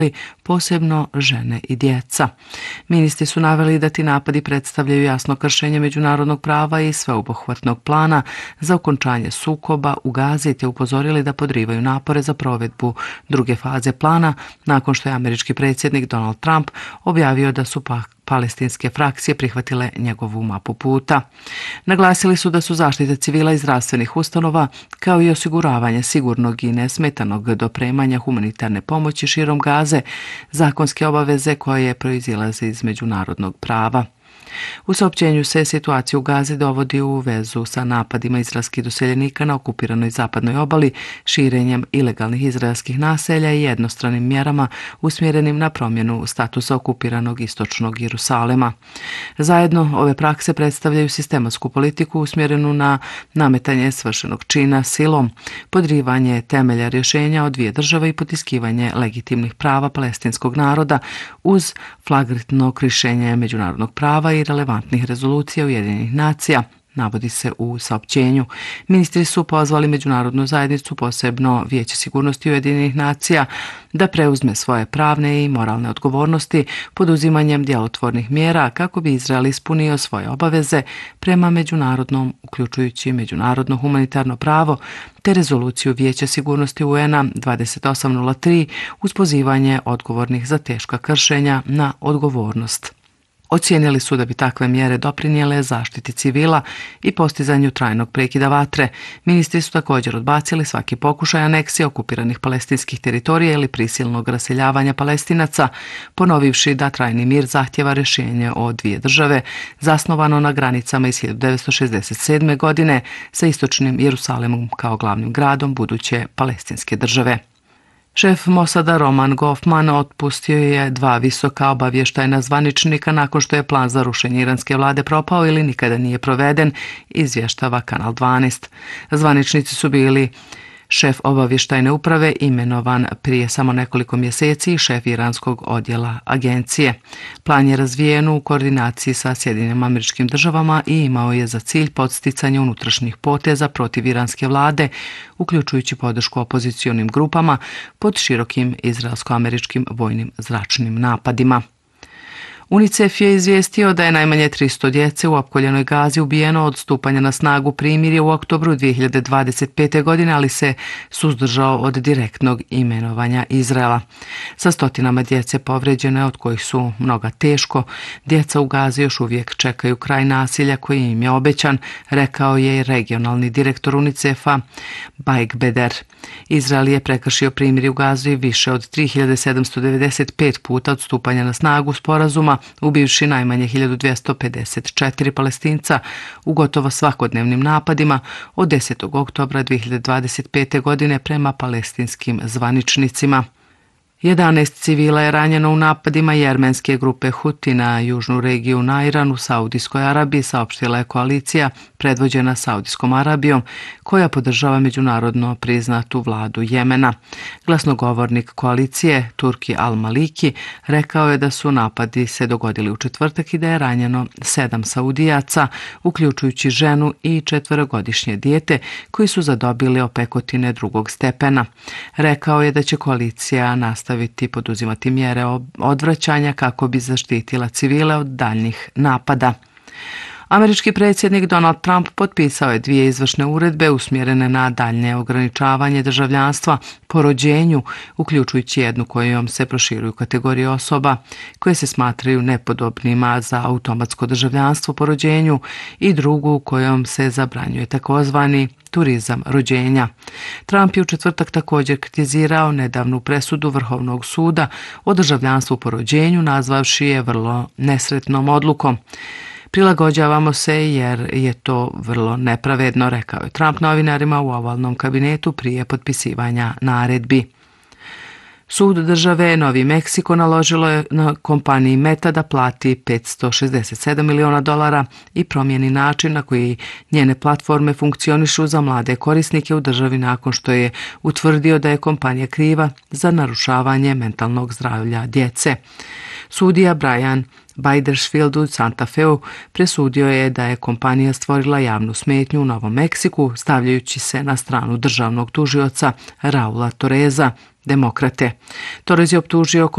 posebno žene i djeca. Ministri su naveli da ti napadi predstavljaju jasno kršenje međunarodnog prava i sveobuhvatnog plana za okončanje sukoba u Gazi, te upozorili da podrivaju napore za provedbu druge faze plana nakon što je američki predsjednik Donald Trump objavio da su palestinske frakcije prihvatile njegovu mapu puta. Naglasili su da su zaštita civila i zdravstvenih ustanova, kao i osiguravanje sigurnog i nesmetanog dopremanja humanitarne pomoći širom Gaze, zakonske obaveze koje proizilaze iz međunarodnog prava. U saopćenju se situacija u Gazi dovodi u vezu sa napadima izraelskih doseljenika na okupiranoj zapadnoj obali, širenjem ilegalnih izraelskih naselja i jednostranim mjerama usmjerenim na promjenu statusa okupiranog istočnog Jerusalema. Zajedno ove prakse predstavljaju sistematsku politiku usmjerenu na nametanje svršenog čina silom, podrivanje temelja rješenja o dvije države i potiskivanje legitimnih prava palestinskog naroda uz flagrantno kršenje međunarodnog prava i relevantnih rezolucija Ujedinjenih nacija, navodi se u saopćenju. Ministri su pozvali međunarodnu zajednicu, posebno Vijeće sigurnosti Ujedinjenih nacija, da preuzme svoje pravne i moralne odgovornosti poduzimanjem djelotvornih mjera kako bi Izrael ispunio svoje obaveze prema međunarodnom, uključujući međunarodno humanitarno pravo, te rezoluciju Vijeća sigurnosti UN-a 2803 uz pozivanje odgovornih za teška kršenja na odgovornost. Ocijenili su da bi takve mjere doprinijele zaštiti civila i postizanju trajnog prekida vatre. Ministri su također odbacili svaki pokušaj aneksije okupiranih palestinskih teritorija ili prisilnog raseljavanja Palestinaca, ponovivši da trajni mir zahtjeva rješenje o dvije države, zasnovano na granicama iz 1967. godine sa istočnim Jerusalemom kao glavnim gradom buduće palestinske države. Šef Mosada Roman Goffman otpustio je 2 visoka obavještajna zvaničnika nakon što je plan za rušenje iranske vlade propao ili nikada nije proveden, izvještava Kanal 12. Zvaničnici su bili šef obavještajne uprave imenovan prije samo nekoliko mjeseci i šef iranskog odjela agencije. Plan je razvijen u koordinaciji sa Sjedinjenim Američkim Državama i imao je za cilj podsticanje unutrašnjih poteza protiv iranske vlade, uključujući podršku opozicionim grupama pod širokim izraelsko-američkim vojnim zračnim napadima. UNICEF je izvijestio da je najmanje 300 djece u opkoljenoj Gazi ubijeno od stupanja na snagu primirja u oktobru 2025. godine, ali se suzdržao od direktnog imenovanja Izraela. Sa stotinama djece povrijeđene, od kojih su mnoga teško, djeca u Gazi još uvijek čekaju kraj nasilja koji im je obećan, rekao je i regionalni direktor UNICEF-a Baig Beder. Izrael je prekršio primirje u Gazi više od 3795 puta od stupanja na snagu sporazuma, ubivši najmanje 1254 Palestinca u gotovo svakodnevnim napadima od 10. oktobra 2025. godine prema palestinskim zvaničnicima. 11 civila je ranjeno u napadima jermenske grupe Huti na južnu regiju Najran u Saudijskoj Arabiji, saopštila je koalicija predvođena Saudijskom Arabijom koja podržava međunarodno priznatu vladu Jemena. Glasnogovornik koalicije Turki Al-Maliki rekao je da su napadi se dogodili u četvrtak i da je ranjeno 7 Saudijaca, uključujući ženu i 4-godišnje dijete koji su zadobili opekotine 2. stepena. Rekao je da će koalicija nastaviti poduzimati mjere odvraćanja kako bi zaštitila civile od daljnjih napada. Američki predsjednik Donald Trump potpisao je 2 izvršne uredbe usmjerene na daljnje ograničavanje državljanstva po rođenju, uključujući jednu kojom se proširuju kategorije osoba koje se smatraju nepodobnima za automatsko državljanstvo po rođenju i drugu kojom se zabranjuje takozvani turizam rođenja. Trump je u četvrtak također kritizirao nedavnu presudu Vrhovnog suda o državljanstvu po rođenju, nazvavši je vrlo nesretnom odlukom. Prilagođavamo se jer je to vrlo nepravedno, rekao je Trump novinarima u ovalnom kabinetu prije potpisivanja naredbi. Sud države Novi Meksiko naložilo je na kompaniji Meta da plati $567 miliona i promijeni način na koji njene platforme funkcionišu za mlade korisnike u državi nakon što je utvrdio da je kompanija kriva za narušavanje mentalnog zdravlja djece. Sudija Brian Bidersfield u Santa Feu presudio je da je kompanija stvorila javnu smetnju u Novom Meksiku stavljajući se na stranu državnog tužioca Raula Torreza, demokrate. Torrez je optužio